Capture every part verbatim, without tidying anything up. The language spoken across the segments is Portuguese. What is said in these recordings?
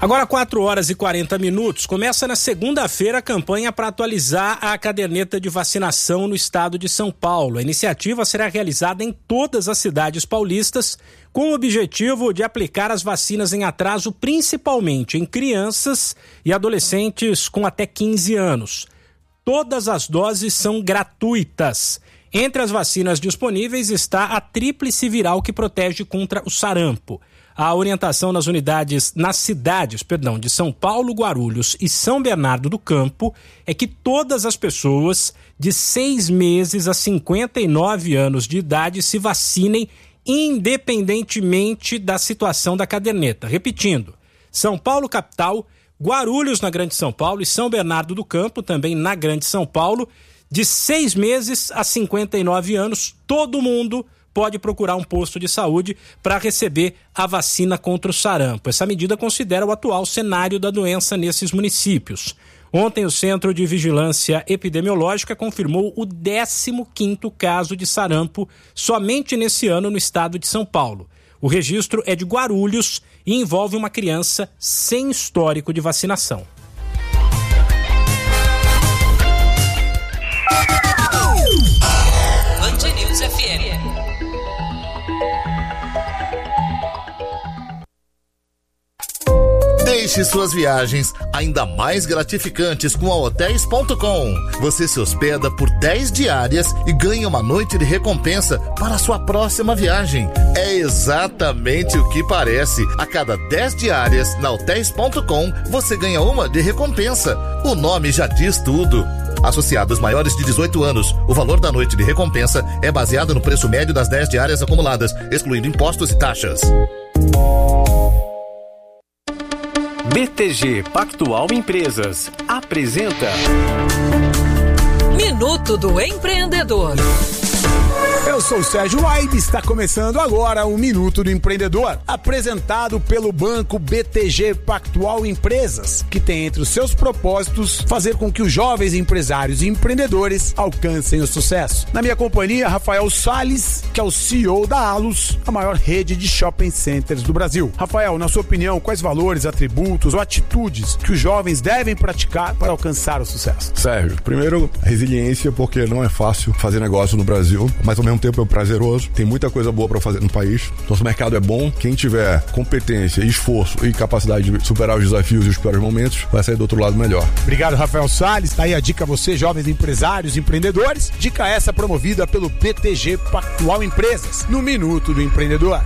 Agora quatro horas e quarenta minutos, começa na segunda-feira a campanha para atualizar a caderneta de vacinação no estado de São Paulo. A iniciativa será realizada em todas as cidades paulistas com o objetivo de aplicar as vacinas em atraso, principalmente em crianças e adolescentes com até quinze anos. Todas as doses são gratuitas. Entre as vacinas disponíveis está a tríplice viral que protege contra o sarampo. A orientação nas unidades, nas cidades, perdão, de São Paulo, Guarulhos e São Bernardo do Campo é que todas as pessoas de seis meses a cinquenta e nove anos de idade se vacinem independentemente da situação da caderneta. Repetindo, São Paulo capital, Guarulhos na Grande São Paulo e São Bernardo do Campo, também na Grande São Paulo, de seis meses a cinquenta e nove anos, todo mundo pode procurar um posto de saúde para receber a vacina contra o sarampo. Essa medida considera o atual cenário da doença nesses municípios. Ontem, o Centro de Vigilância Epidemiológica confirmou o décimo quinto caso de sarampo somente nesse ano no estado de São Paulo. O registro é de Guarulhos e envolve uma criança sem histórico de vacinação. Band News F M. Deixe suas viagens ainda mais gratificantes com a hotéis ponto com. Você se hospeda por dez diárias e ganha uma noite de recompensa para a sua próxima viagem. É exatamente o que parece. A cada dez diárias na hotéis ponto com, você ganha uma de recompensa. O nome já diz tudo. Associados maiores de dezoito anos, o valor da noite de recompensa é baseado no preço médio das dez diárias acumuladas, excluindo impostos e taxas. B T G Pactual Empresas apresenta Minuto do Empreendedor. Eu sou o Sérgio Aide, está começando agora o Minuto do Empreendedor, apresentado pelo Banco B T G Pactual Empresas, que tem entre os seus propósitos fazer com que os jovens empresários e empreendedores alcancem o sucesso. Na minha companhia, Rafael Salles, que é o C E O da Alus, a maior rede de shopping centers do Brasil. Rafael, na sua opinião, quais valores, atributos ou atitudes que os jovens devem praticar para alcançar o sucesso? Sérgio, primeiro, resiliência, porque não é fácil fazer negócio no Brasil, mas ao mesmo tempo é prazeroso, tem muita coisa boa para fazer no país. Nosso mercado é bom, quem tiver competência, esforço e capacidade de superar os desafios e os piores momentos, vai sair do outro lado melhor. Obrigado, Rafael Salles. Tá aí a dica a você, jovens empresários e empreendedores. Dica essa promovida pelo B T G Pactual Empresas, no Minuto do Empreendedor.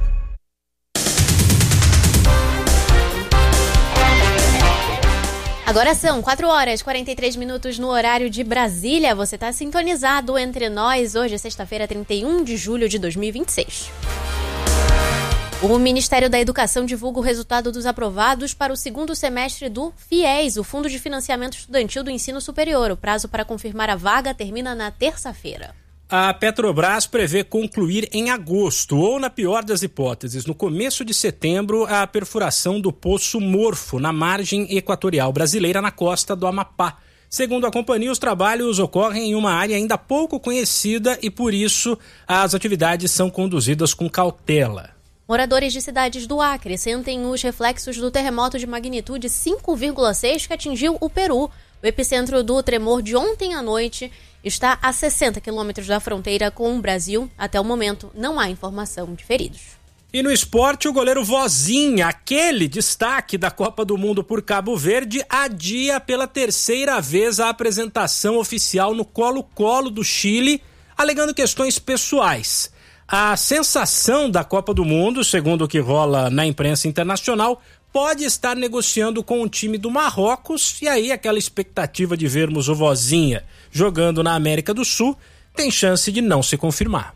Agora são quatro horas e quarenta e três minutos no horário de Brasília. Você está sintonizado entre nós. Hoje é sexta-feira, trinta e um de julho de dois mil e vinte e seis. O Ministério da Educação divulga o resultado dos aprovados para o segundo semestre do FIES, o Fundo de Financiamento Estudantil do Ensino Superior. O prazo para confirmar a vaga termina na terça-feira. A Petrobras prevê concluir em agosto, ou na pior das hipóteses, no começo de setembro, a perfuração do Poço Morfo, na margem equatorial brasileira, na costa do Amapá. Segundo a companhia, os trabalhos ocorrem em uma área ainda pouco conhecida e, por isso, as atividades são conduzidas com cautela. Moradores de cidades do Acre sentem os reflexos do terremoto de magnitude cinco vírgula seis que atingiu o Peru. O epicentro do tremor de ontem à noite está a sessenta quilômetros da fronteira com o Brasil. Até o momento, não há informação de feridos. E no esporte, o goleiro Vozinha, aquele destaque da Copa do Mundo por Cabo Verde, adia pela terceira vez a apresentação oficial no Colo-Colo do Chile, alegando questões pessoais. A sensação da Copa do Mundo, segundo o que rola na imprensa internacional, pode estar negociando com o time do Marrocos, e aí aquela expectativa de vermos o Vozinha jogando na América do Sul tem chance de não se confirmar.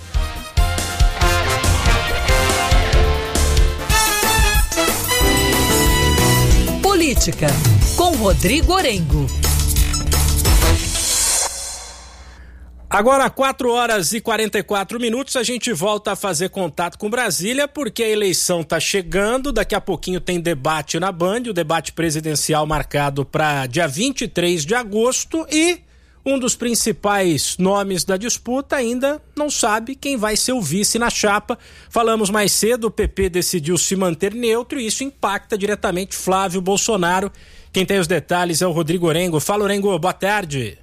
Política, com Rodrigo Orengo. Agora, quatro horas e quarenta e quatro minutos, a gente volta a fazer contato com Brasília, porque a eleição está chegando, daqui a pouquinho tem debate na Band, o debate presidencial marcado para dia vinte e três de agosto, e Um dos principais nomes da disputa ainda não sabe quem vai ser o vice na chapa. Falamos mais cedo, o P P decidiu se manter neutro e isso impacta diretamente Flávio Bolsonaro. Quem tem os detalhes é o Rodrigo Orengo. Fala, Orengo, boa tarde.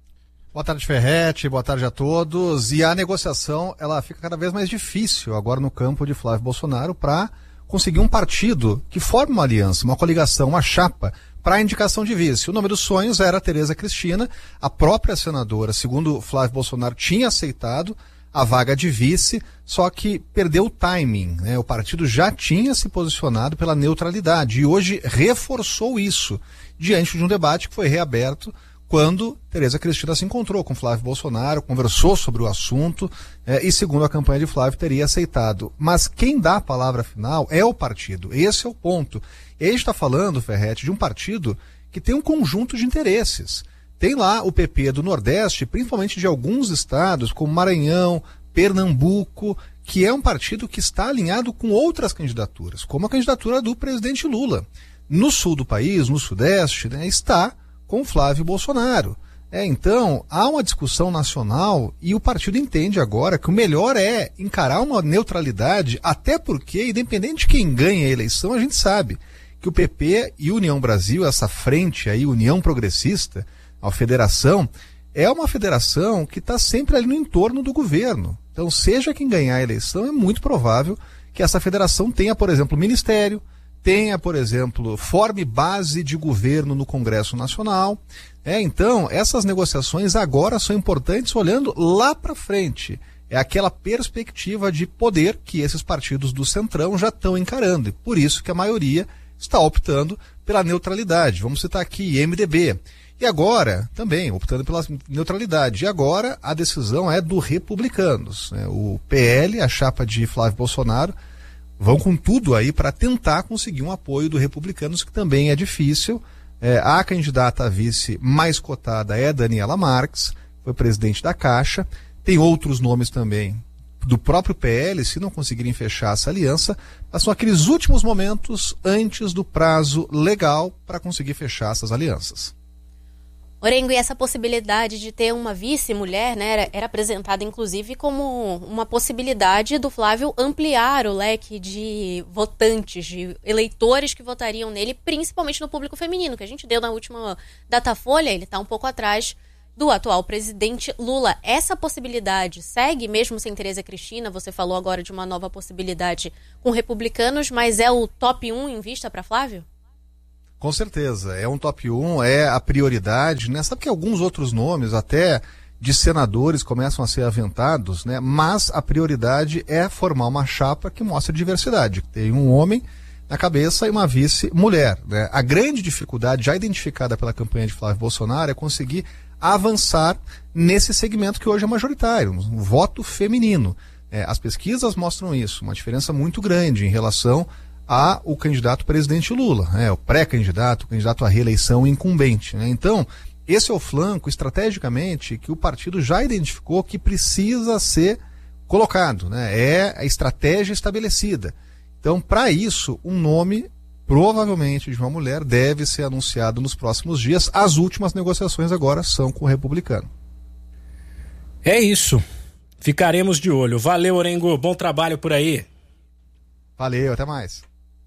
Boa tarde, Ferretti, boa tarde a todos. E a negociação, ela fica cada vez mais difícil agora no campo de Flávio Bolsonaro para conseguir um partido que forme uma aliança, uma coligação, uma chapa para a indicação de vice. O nome dos sonhos era Tereza Cristina, a própria senadora, segundo Flávio Bolsonaro, tinha aceitado a vaga de vice, só que perdeu o timing, né? O partido já tinha se posicionado pela neutralidade e hoje reforçou isso diante de um debate que foi reaberto quando Tereza Cristina se encontrou com Flávio Bolsonaro, conversou sobre o assunto eh, e, segundo a campanha de Flávio, teria aceitado. Mas quem dá a palavra final é o partido. Esse é o ponto. E a gente está falando, Ferretti, de um partido que tem um conjunto de interesses. Tem lá o P P do Nordeste, principalmente de alguns estados, como Maranhão, Pernambuco, que é um partido que está alinhado com outras candidaturas, como a candidatura do presidente Lula. No sul do país, no Sudeste, né, está com Flávio Bolsonaro. É, então, há uma discussão nacional e o partido entende agora que o melhor é encarar uma neutralidade, até porque, independente de quem ganha a eleição, a gente sabe que o P P e União Brasil, essa frente aí, União Progressista, a federação, é uma federação que está sempre ali no entorno do governo. Então, seja quem ganhar a eleição, é muito provável que essa federação tenha, por exemplo, ministério, tenha, por exemplo, forme base de governo no Congresso Nacional. É, então, essas negociações agora são importantes olhando lá para frente. É aquela perspectiva de poder que esses partidos do Centrão já estão encarando. E por isso que a maioria está optando pela neutralidade. Vamos citar aqui M D B. E agora, também, optando pela neutralidade. E agora a decisão é do Republicanos, né? O P L, a chapa de Flávio Bolsonaro, vão com tudo aí para tentar conseguir um apoio do Republicanos, que também é difícil. É, a candidata a vice mais cotada é Daniela Marques, foi presidente da Caixa. Tem outros nomes também do próprio P L, se não conseguirem fechar essa aliança, mas são aqueles últimos momentos antes do prazo legal para conseguir fechar essas alianças. Orengo, e essa possibilidade de ter uma vice-mulher, né, era, era apresentada inclusive como uma possibilidade do Flávio ampliar o leque de votantes, de eleitores que votariam nele, principalmente no público feminino, que a gente deu na última Datafolha, ele está um pouco atrás do atual presidente Lula. Essa possibilidade segue mesmo sem Tereza Cristina? Você falou agora de uma nova possibilidade com republicanos, mas é o top um em vista para Flávio? Com certeza, é um top um, é a prioridade, né? Sabe que alguns outros nomes, até de senadores, começam a ser aventados, né? Mas a prioridade é formar uma chapa que mostre diversidade. Tem um homem na cabeça e uma vice-mulher, né? A grande dificuldade, já identificada pela campanha de Flávio Bolsonaro, é conseguir avançar nesse segmento que hoje é majoritário, um voto feminino. É, as pesquisas mostram isso, uma diferença muito grande em relação a o candidato presidente Lula, né, o pré-candidato, o candidato à reeleição incumbente, né? Então, esse é o flanco, estrategicamente, que o partido já identificou que precisa ser colocado, né? É a estratégia estabelecida. Então, para isso, um nome, provavelmente de uma mulher, deve ser anunciado nos próximos dias. As últimas negociações agora são com o republicano. É isso. Ficaremos de olho. Valeu, Orengo. Bom trabalho por aí. Valeu, até mais.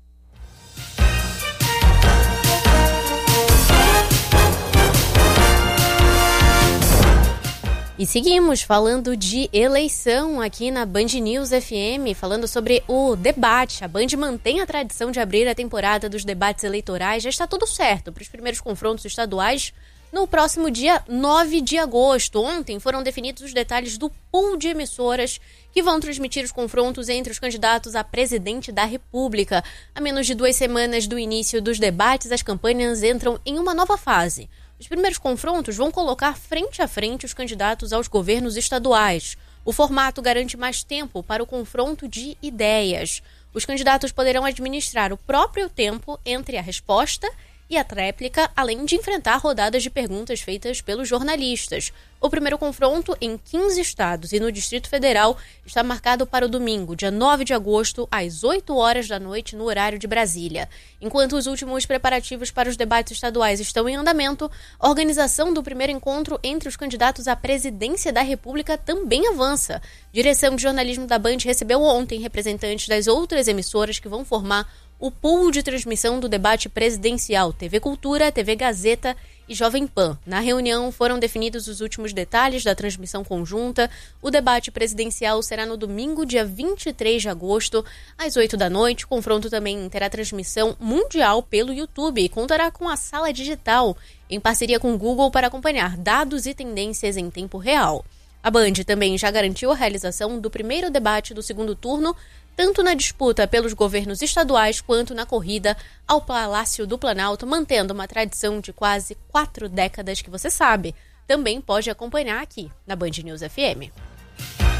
E seguimos falando de eleição aqui na Band News F M, falando sobre o debate. A Band mantém a tradição de abrir a temporada dos debates eleitorais. Já está tudo certo para os primeiros confrontos estaduais no próximo dia nove de agosto. Ontem foram definidos os detalhes do pool de emissoras que vão transmitir os confrontos entre os candidatos a presidente da República. A menos de duas semanas do início dos debates, as campanhas entram em uma nova fase. Os primeiros confrontos vão colocar frente a frente os candidatos aos governos estaduais. O formato garante mais tempo para o confronto de ideias. Os candidatos poderão administrar o próprio tempo entre a resposta e a tréplica, além de enfrentar rodadas de perguntas feitas pelos jornalistas. O primeiro confronto em quinze estados e no Distrito Federal está marcado para o domingo, dia nove de agosto, às oito horas da noite, no horário de Brasília. Enquanto os últimos preparativos para os debates estaduais estão em andamento, a organização do primeiro encontro entre os candidatos à presidência da República também avança. Direção de jornalismo da Band recebeu ontem representantes das outras emissoras que vão formar o pool de transmissão do debate presidencial, T V Cultura, T V Gazeta e Jovem Pan. Na reunião foram definidos os últimos detalhes da transmissão conjunta. O debate presidencial será no domingo, dia vinte e três de agosto, às oito da noite. O confronto também terá transmissão mundial pelo YouTube e contará com a sala digital, em parceria com o Google, para acompanhar dados e tendências em tempo real. A Band também já garantiu a realização do primeiro debate do segundo turno, tanto na disputa pelos governos estaduais quanto na corrida ao Palácio do Planalto, mantendo uma tradição de quase quatro décadas que você sabe. Também pode acompanhar aqui na Band News F M.